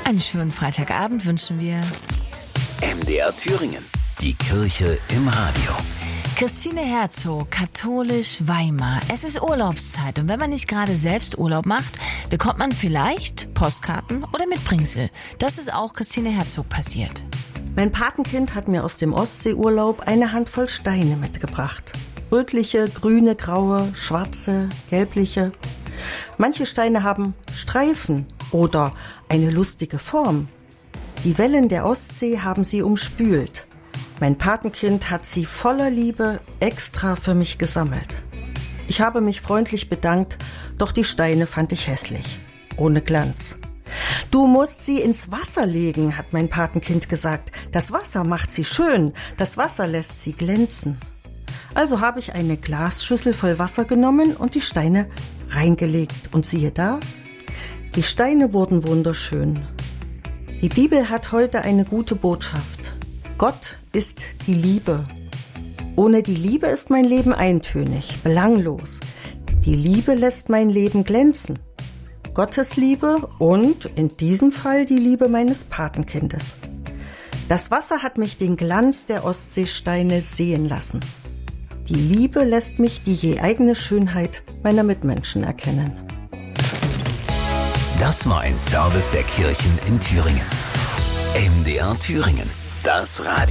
Einen schönen Freitagabend wünschen wir. MDR Thüringen. Die Kirche im Radio. Christine Herzog, katholisch Weimar. Es ist Urlaubszeit und wenn man nicht gerade selbst Urlaub macht, bekommt man vielleicht Postkarten oder Mitbringsel. Das ist auch Christine Herzog passiert. Mein Patenkind hat mir aus dem Ostseeurlaub eine Handvoll Steine mitgebracht. Rötliche, grüne, graue, schwarze, gelbliche. Manche Steine haben Streifen oder eine lustige Form. Die Wellen der Ostsee haben sie umspült. Mein Patenkind hat sie voller Liebe extra für mich gesammelt. Ich habe mich freundlich bedankt, doch die Steine fand ich hässlich, ohne Glanz. Du musst sie ins Wasser legen, hat mein Patenkind gesagt. Das Wasser macht sie schön, das Wasser lässt sie glänzen. Also habe ich eine Glasschüssel voll Wasser genommen und die Steine reingelegt. Und siehe da, die Steine wurden wunderschön. Die Bibel hat heute eine gute Botschaft. Gott ist die Liebe. Ohne die Liebe ist mein Leben eintönig, belanglos. Die Liebe lässt mein Leben glänzen. Gottes Liebe und in diesem Fall die Liebe meines Patenkindes. Das Wasser hat mich den Glanz der Ostseesteine sehen lassen. Die Liebe lässt mich die je eigene Schönheit meiner Mitmenschen erkennen. Das war ein Service der Kirchen in Thüringen. MDR Thüringen. Das Radio.